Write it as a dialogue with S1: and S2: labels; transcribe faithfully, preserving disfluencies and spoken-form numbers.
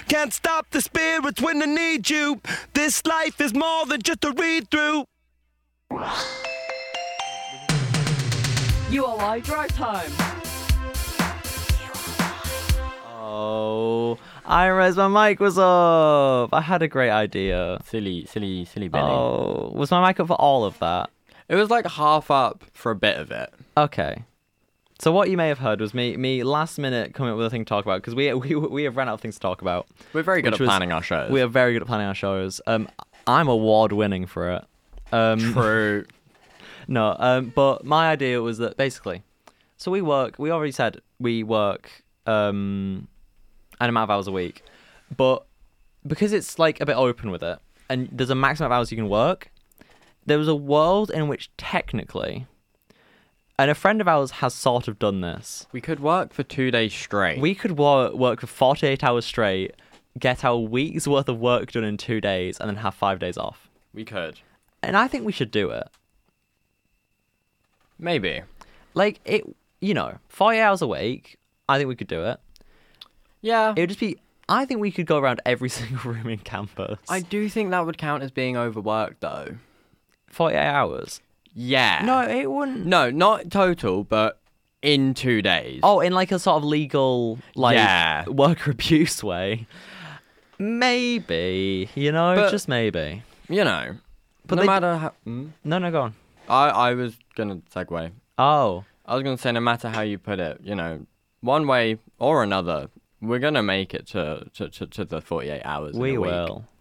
S1: Can't stop the spirits when they need you. This life is more than just a read-through.
S2: You are my drive time.
S3: Oh, I realized my mic was up. I had a great idea.
S4: Silly, silly, silly Benny.
S3: Oh, was my mic up for all of that?
S4: It was like half up for a bit of it.
S3: Okay. So what you may have heard was me me last minute coming up with a thing to talk about because we, we we have run out of things to talk about.
S4: We're very good
S3: Which
S4: at
S3: was-
S4: planning our shows.
S3: We are very good at planning our shows. Um, I'm award winning for it. Um,
S4: True.
S3: No, um, but my idea was that basically, so we work. We already said we work um, an amount of hours a week, but because it's like a bit open with it, and there's a maximum of hours you can work. There was a world in which technically, and a friend of ours has sort of done this.
S4: We could work for two days straight.
S3: We could wo- work for forty-eight hours straight, get our week's worth of work done in two days, and then have five days off.
S4: We could.
S3: And I think we should do it.
S4: Maybe.
S3: Like, it, you know, forty hours a week, I think we could do it.
S4: Yeah.
S3: It would just be, I think we could go around every single room in campus.
S4: I do think that would count as being overworked, though.
S3: forty-eight hours?
S4: Yeah.
S3: No, it wouldn't.
S4: No, not total, but in two days.
S3: Oh, in like a sort of legal, like,
S4: Yeah.
S3: worker abuse way. Maybe, you know,
S4: But-
S3: just maybe.
S4: You know.
S3: But
S4: no
S3: they-
S4: matter how... Hmm?
S3: No, no, go on.
S4: I, I was going to segue.
S3: Oh,
S4: I was going to say, no matter how you put it, you know, one way or another, we're going to make it to, to, to, to the forty-eight hours in
S3: we
S4: a week.
S3: will.